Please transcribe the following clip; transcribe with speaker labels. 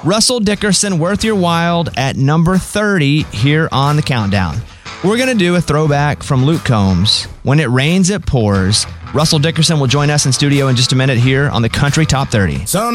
Speaker 1: Russell Dickerson, Worth Your While at number 30 here on the countdown. We're going to do a throwback from Luke Combs, When It Rains, It Pours. Russell Dickerson will join us in studio in just a minute here on the Country Top 30.
Speaker 2: So